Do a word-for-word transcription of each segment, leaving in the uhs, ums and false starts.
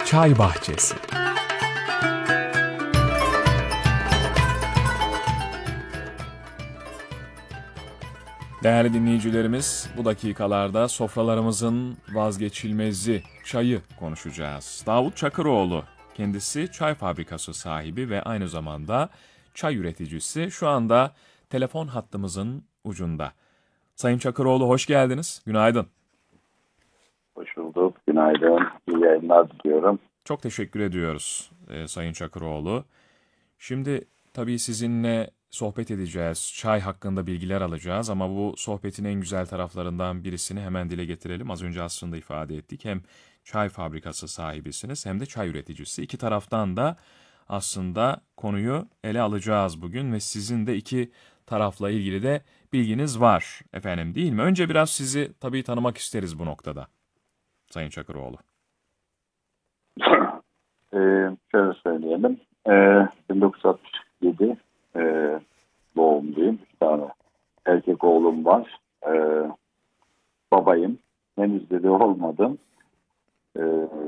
Çay Bahçesi. Değerli dinleyicilerimiz, bu dakikalarda sofralarımızın vazgeçilmezi çayı konuşacağız. Davut Çakıroğlu, kendisi çay fabrikası sahibi ve aynı zamanda çay üreticisi. Şu anda telefon hattımızın ucunda. Sayın Çakıroğlu, hoş geldiniz. Günaydın. Hoş bulduk. Günaydın. İyi yayınlar diliyorum. Çok teşekkür ediyoruz e, Sayın Çakıroğlu. Şimdi tabii sizinle sohbet edeceğiz, çay hakkında bilgiler alacağız ama bu sohbetin en güzel taraflarından birisini hemen dile getirelim. Az önce aslında ifade ettik. Hem çay fabrikası sahibisiniz hem de çay üreticisi. İki taraftan da aslında konuyu ele alacağız bugün ve sizin de iki tarafla ilgili de bilginiz var efendim, değil mi? Önce biraz sizi tabii tanımak isteriz bu noktada Sayın Çakıroğlu. Ee, şöyle söyleyelim. Ee, bin dokuz yüz altmış yedi e, doğumluyum. Bir tane erkek oğlum var. Ee, babayım. Henüz dede olmadım. Ee,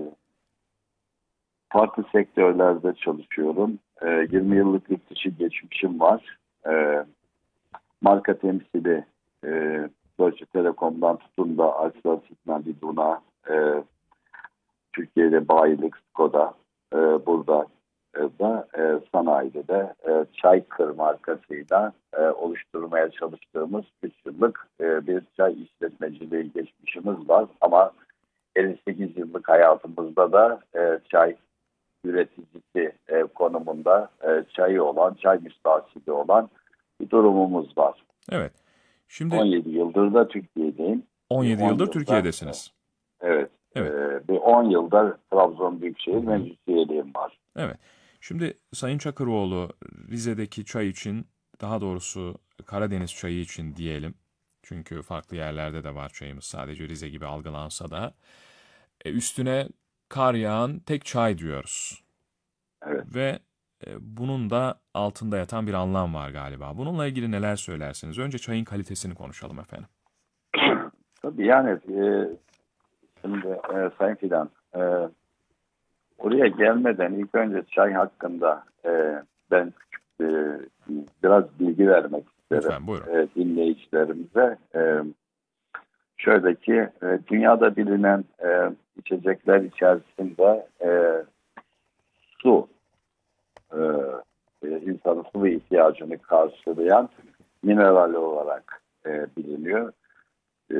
farklı sektörlerde çalışıyorum. Ee, yirmi yıllık yurt dışı geçmişim var. Ee, marka temsili e, Deutsche Telekom'dan tutun da Alstom Signal Iduna, e, Türkiye'de bayilik Skoda, e, burada e, da e, sanayide de e, Çaykır markasıyla e, oluşturmaya çalıştığımız üç yıllık e, bir çay işletmeciliği geçmişimiz var. Ama elli sekiz yıllık hayatımızda da e, çay üreticisi e, konumunda e, çayı olan, çay müstahsili olan bir durumumuz var. Evet. Şimdi on yedi yıldır da Türkiye'deyim. on yedi on yıldır yılda, Türkiye'desiniz. Evet. Evet. E, bir on yılda Trabzon Büyükşehir Meclis üyeliğim var. Evet. Şimdi Sayın Çakıroğlu, Rize'deki çay için, daha doğrusu Karadeniz çayı için diyelim. Çünkü farklı yerlerde de var çayımız, sadece Rize gibi algılansa da. E, üstüne kar yağan tek çay diyoruz. Evet. Ve e, bunun da altında yatan bir anlam var galiba. Bununla ilgili neler söylersiniz? Önce çayın kalitesini konuşalım efendim. Tabii yani e, şimdi e, Sayın Fidan, e, oraya gelmeden ilk önce çay hakkında e, ben e, biraz bilgi vermek isterim. Lütfen buyurun. E, dinleyicilerimize. E, şöyle ki e, dünyada bilinen e, içecekler içerisinde e, su e, e, insanın sıvı ihtiyacını karşılayan mineral olarak e, biliniyor. E,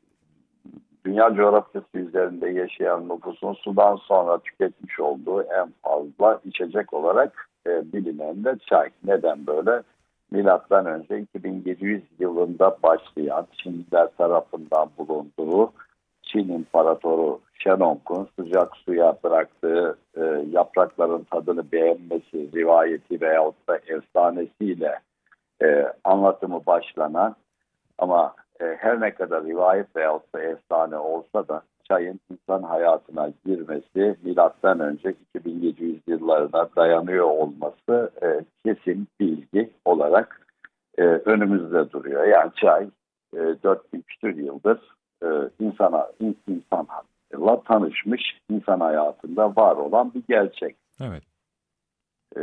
Dünya coğrafyası üzerinde yaşayan nüfusun sudan sonra tüketmiş olduğu en fazla içecek olarak e, bilinen de çay. Neden böyle? Milattan önce iki bin yedi yüz yılında başlayan Çinliler tarafından bulunduğu Çin İmparatoru Shenong'un sıcak suya bıraktığı e, yaprakların tadını beğenmesi rivayeti veyahut da efsanesiyle e, anlatımı başlanan ama e, her ne kadar rivayet veyahut da efsane olsa da çayın insan hayatına girmesi milattan önce iki bin yedi yüz yıllarına dayanıyor olması e, kesin bilgi olarak e, önümüzde duruyor. Yani çay e, dört bin küsur yıldır e, insana insanla tanışmış, insan hayatında var olan bir gerçek. Evet. E,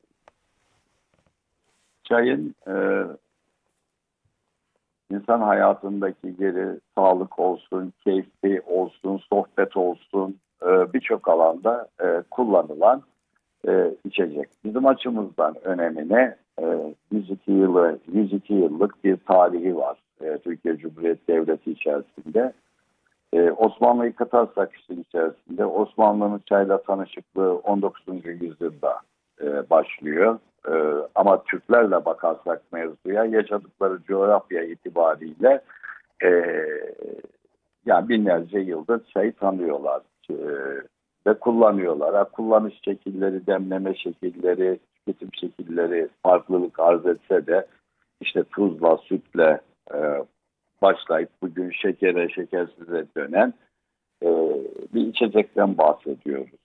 çayın e, İnsan hayatındaki yeri sağlık olsun, keyfi olsun, sohbet olsun e, birçok alanda e, kullanılan e, içecek. Bizim açımızdan önemine e, yüz iki yılı, yüz iki yıllık bir tarihi var e, Türkiye Cumhuriyeti Devleti içerisinde. E, Osmanlı'yı katarsak işin içerisinde Osmanlı'nın çayla tanışıklığı on dokuzuncu yüzyılda e, başlıyor. Ee, ama Türklerle bakarsak mevzuya yaşadıkları coğrafya itibariyle e, yani binlerce yıldır çayı tanıyorlar e, ve kullanıyorlar. Ha, kullanış şekilleri, demleme şekilleri, tüketim şekilleri farklılık arz etse de işte tuzla, sütle e, başlayıp bugün şekere, şekersize dönen e, bir içecekten bahsediyoruz.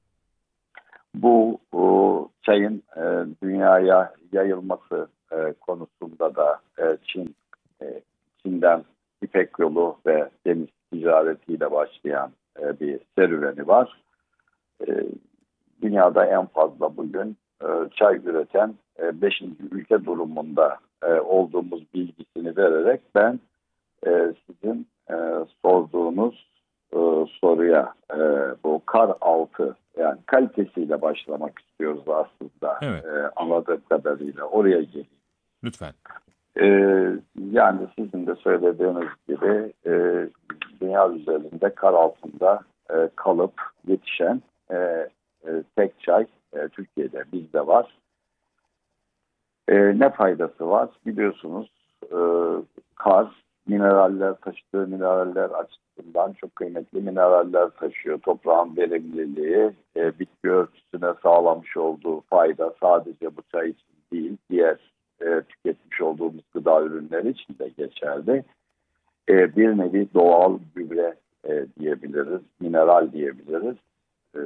Bu o, çayın e, dünyaya yayılması e, konusunda da e, Çin e, Çin'den İpek yolu ve deniz ticaretiyle başlayan e, bir serüveni var. e, dünyada en fazla bugün e, çay üreten e, beşinci ülke durumunda e, olduğumuz bilgisini vererek ben e, sizin e, sorduğunuz e, soruya e, bu kar altı yani kalitesiyle başlamak istiyoruz aslında Evet, e, anladığım kadarıyla oraya geleyim. lütfen. E, Yani sizin de söylediğiniz gibi e, dünya üzerinde kar altında e, kalıp yetişen e, e, tek çay e, Türkiye'de bizde var. E, ne faydası var? Biliyorsunuz e, kar mineraller taşıdığı mineraller açısından çok kıymetli mineraller taşıyor. Toprağın verimliliği, e, bitki örtüsüne sağlamış olduğu fayda sadece bu çay için değil, diğer e, tüketmiş olduğumuz gıda ürünleri için de geçerli. E, bir nevi doğal gübre e, diyebiliriz, mineral diyebiliriz. E,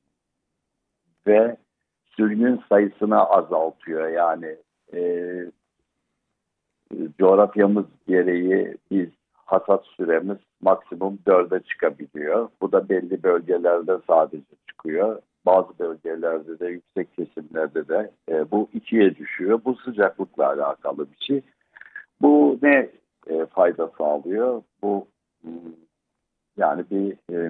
Ve sürgün sayısını azaltıyor. Yani e, coğrafyamız gereği biz hasat süremiz maksimum dörde çıkabiliyor. Bu da belli bölgelerde sadece çıkıyor. Bazı bölgelerde de yüksek kesimlerde de e, bu ikiye düşüyor. Bu sıcaklıkla alakalı bir şey. Bu ne e, fayda sağlıyor? Bu hmm, yani bir e,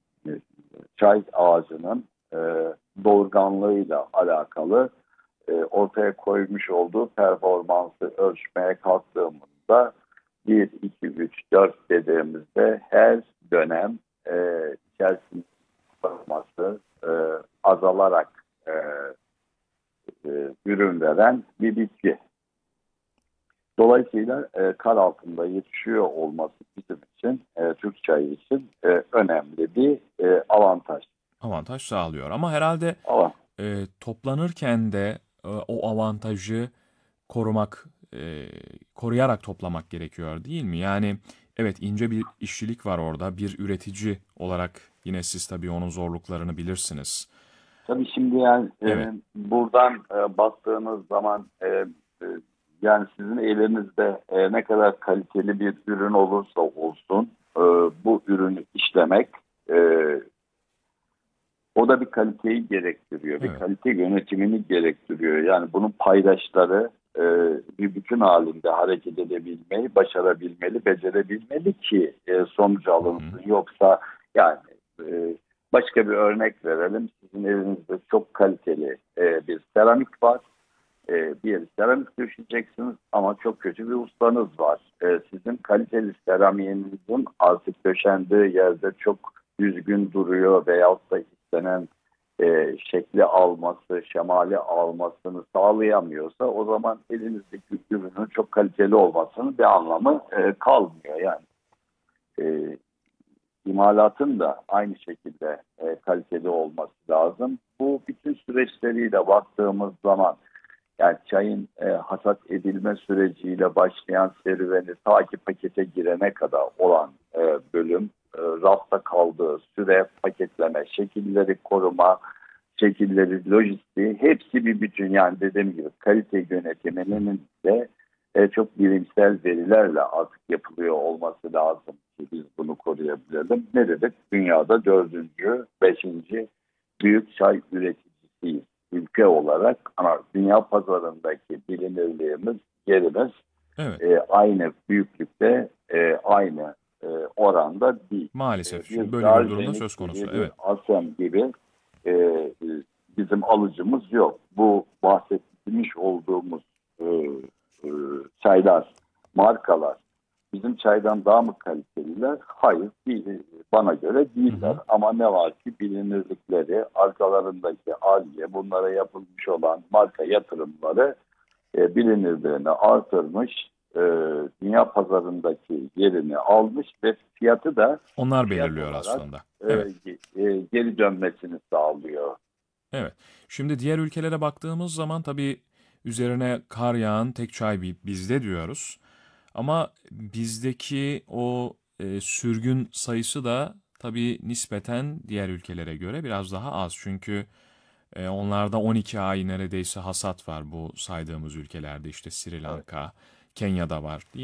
çay ağacının e, doğurganlığıyla alakalı e, ortaya koymuş olduğu performansı ölçmeye kalktığımızda bir, iki, üç, dört dediğimizde her dönem e, içerisinde performansı e, azalarak e, e, ürün veren bir bitki. Dolayısıyla e, kar altında yetişiyor olması bizim için, e, Türk çayı için e, önemli bir e, avantaj. Avantaj sağlıyor ama herhalde Ama e, toplanırken de e, o avantajı korumak, e, koruyarak toplamak gerekiyor değil mi? Yani evet ince bir işçilik var orada. Bir üretici olarak yine siz tabii onun zorluklarını bilirsiniz. tabii şimdi yani Evet, e, buradan e, baktığınız zaman e, e, yani sizin elinizde e, ne kadar kaliteli bir ürün olursa olsun e, bu ürünü işlemek e, o da bir kaliteyi gerektiriyor. Bir evet. kalite yönetimini gerektiriyor. Yani bunun paydaşları e, bir bütün halinde hareket edebilmeyi, başarabilmeli, becerebilmeli ki e, sonucu Hı hı. alınsın. Yoksa yani e, başka bir örnek verelim. Sizin evinizde çok kaliteli e, bir seramik var. E, bir seramik döşeyeceksiniz ama çok kötü bir ustanız var. E, sizin kaliteli seramiğinizin artık döşendiği yerde çok düzgün duruyor veyahut da istenen e, şekli alması, şemali almasını sağlayamıyorsa o zaman elinizdeki ürünün çok kaliteli olmasının bir anlamı e, kalmıyor. Yani e, imalatın da aynı şekilde e, kaliteli olması lazım. Bu bütün süreçleriyle baktığımız zaman yani çayın e, hasat edilme süreciyle başlayan serüveni ta ki pakete girene kadar olan e, bölüm, e, rafta kaldığı süre, paketleme, şekilleri koruma, şekilleri, lojistiği hepsi bir bütün. Yani dediğim gibi kalite yönetiminin de e, çok bilimsel verilerle artık yapılıyor olması lazım ki biz bunu koruyabilelim. Ne dedik? Dünyada dördüncü, beşinci büyük çay üreticisiyiz ülke olarak ama dünya pazarındaki bilinirliğimiz, yerimiz Evet, e, aynı büyüklükte, e, aynı e, oranda değil. maalesef. E, Şimdi bir böyle bir durumda söz Darjeeling konusu. gibi, bir Evet, Asem gibi e, e, bizim alıcımız yok. Bu bahsetmiş olduğumuz e, e, çaylar, markalar bizim çaydan daha mı kaliteliler? Hayır, değil, bana göre hı değiller. hı. Ama ne var ki bilinirlikleri, arkalarındaki arge, bunlara yapılmış olan marka yatırımları e, bilinirliğini artırmış, e, dünya pazarındaki yerini almış ve fiyatı da Onlar fiyat belirliyor olarak aslında. e, Evet. e, geri dönmesini sağlıyor. Evet. Şimdi diğer ülkelere baktığımız zaman tabii üzerine kar yağan tek çay bi- bizde diyoruz. Ama bizdeki o e, sürgün sayısı da tabii nispeten diğer ülkelere göre biraz daha az. Çünkü e, onlarda on iki ay neredeyse hasat var bu saydığımız ülkelerde. İşte Sri Evet. Lanka, Kenya'da var.